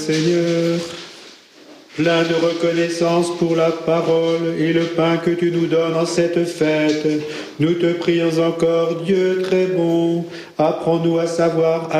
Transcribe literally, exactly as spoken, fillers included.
Seigneur, plein de reconnaissance pour la parole et le pain que tu nous donnes en cette fête, nous te prions encore, Dieu très bon, apprends-nous à savoir